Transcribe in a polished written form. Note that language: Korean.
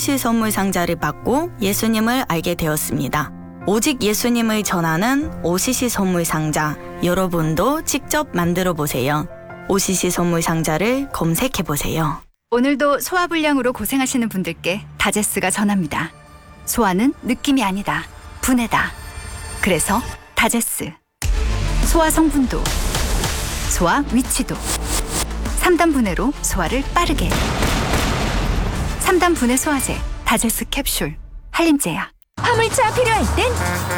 OCC 선물 상자를 받고 예수님을 알게 되었습니다. 오직 예수님을 전하는 OCC 선물 상자, 여러분도 직접 만들어 보세요. OCC 선물 상자를 검색해 보세요. 오늘도 소화불량으로 고생하시는 분들께 다제스가 전합니다. 소화는 느낌이 아니다. 분해다. 그래서 다제스. 소화 성분도, 소화 위치도. 3단 분해로 소화를 빠르게. 3단 분해 소화제 다제스 캡슐 한림제약. 화물차 필요할 땐